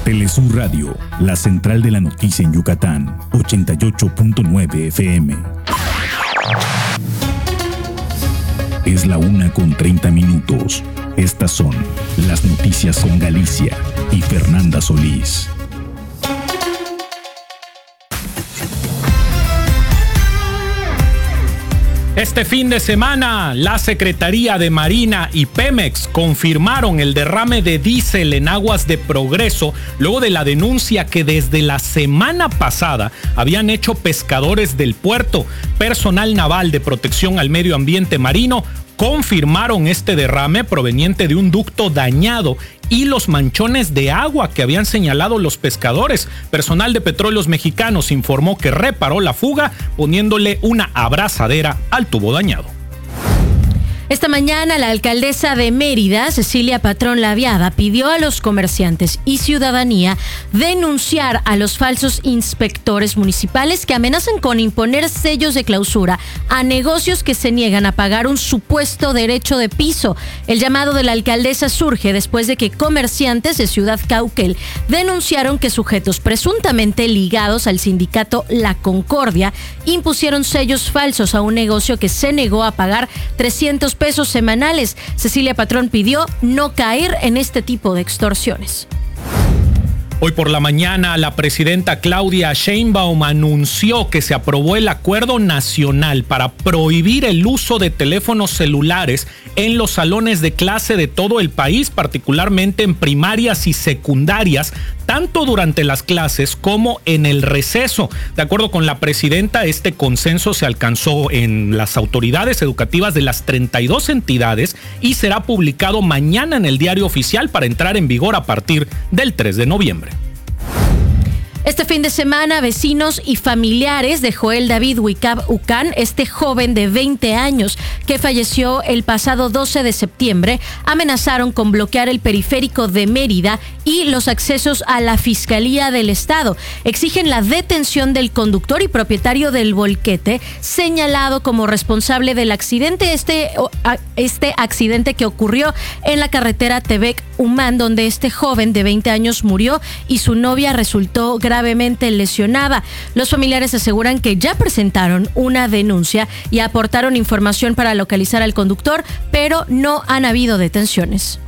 Telesur Radio, la central de la noticia en Yucatán, 88.9 FM. Es la 1:30. Estas son las noticias con Galicia y Fernanda Solís. Este fin de semana, la Secretaría de Marina y Pemex confirmaron el derrame de diésel en aguas de Progreso luego de la denuncia que desde la semana pasada habían hecho pescadores del puerto. Personal naval de protección al medio ambiente marino confirmaron este derrame proveniente de un ducto dañado y los manchones de agua que habían señalado los pescadores. Personal de Petróleos Mexicanos informó que reparó la fuga poniéndole una abrazadera al tubo dañado. Esta mañana, la alcaldesa de Mérida, Cecilia Patrón Laviada, pidió a los comerciantes y ciudadanía denunciar a los falsos inspectores municipales que amenazan con imponer sellos de clausura a negocios que se niegan a pagar un supuesto derecho de piso. El llamado de la alcaldesa surge después de que comerciantes de Ciudad Cauquel denunciaron que sujetos presuntamente ligados al sindicato La Concordia impusieron sellos falsos a un negocio que se negó a pagar 300 pesos semanales. Cecilia Patrón pidió no caer en este tipo de extorsiones. Hoy por la mañana, la presidenta Claudia Sheinbaum anunció que se aprobó el acuerdo nacional para prohibir el uso de teléfonos celulares en los salones de clase de todo el país, particularmente en primarias y secundarias, tanto durante las clases como en el receso. De acuerdo con la presidenta, este consenso se alcanzó en las autoridades educativas de las 32 entidades y será publicado mañana en el Diario Oficial para entrar en vigor a partir del 3 de noviembre. Este fin de semana, vecinos y familiares de Joel David Huicab Ucán, este joven de 20 años que falleció el pasado 12 de septiembre, amenazaron con bloquear el periférico de Mérida y los accesos a la Fiscalía del Estado. Exigen la detención del conductor y propietario del volquete, señalado como responsable del accidente. Este accidente que ocurrió en la carretera Tebec-Humán, donde este joven de 20 años murió y su novia resultó gravemente lesionada. Los familiares aseguran que ya presentaron una denuncia y aportaron información para localizar al conductor, pero no han habido detenciones.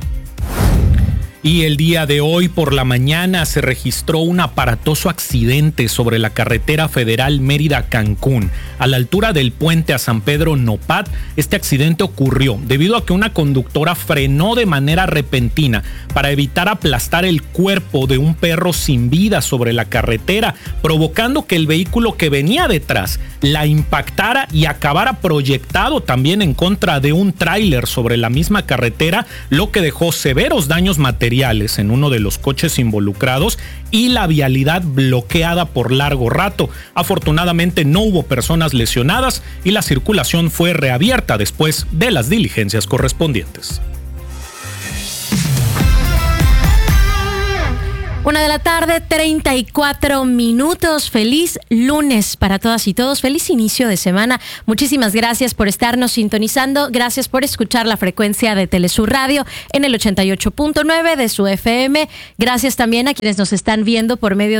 Y el día de hoy por la mañana se registró un aparatoso accidente sobre la carretera federal Mérida-Cancún. A la altura del puente a San Pedro Nopat, este accidente ocurrió debido a que una conductora frenó de manera repentina para evitar aplastar el cuerpo de un perro sin vida sobre la carretera, provocando que el vehículo que venía detrás la impactara y acabara proyectado también en contra de un tráiler sobre la misma carretera, lo que dejó severos daños materiales en uno de los coches involucrados y la vialidad bloqueada por largo rato. Afortunadamente no hubo personas lesionadas y la circulación fue reabierta después de las diligencias correspondientes. 1:34 p.m. Feliz lunes para todas y todos. Feliz inicio de semana. Muchísimas gracias por estarnos sintonizando. Gracias por escuchar la frecuencia de Telesur Radio en el 88.9 de su FM. Gracias también a quienes nos están viendo por medio